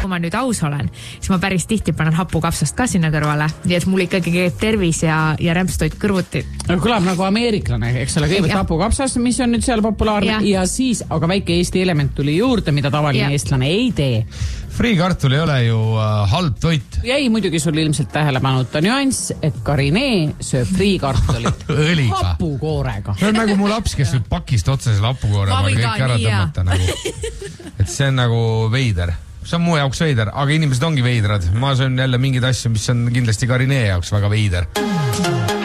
kui ma nüüd aus olen, siis ma päris tihti panen hapukapsast ka sinna kõrvale, nii et mul ikkagi käib tervis ja rämpstoit kõrvuti. Kõlab nagu ameeriklane, eks ole, kõigepealt hapukapsas, mis on nüüd seal populaarne ja siis, aga väike Eesti element tuli juurde, mida tavaline eestlane ei tee. Friikartul ei ole ju halb toit. Jäi muidugi sul ilmselt tähelepanuta nüanss, et Karinee sööb friikartulit hapukoorega. See on nagu mu laps, kes võib pakist otsa selle hapukoorega kõik ära tõmmata. Et see on nagu veider. See on mu jaoks veider, aga inimesed ongi veidrad. Ma söön jälle mingeid asju, mis on kindlasti Karinee jaoks väga veider.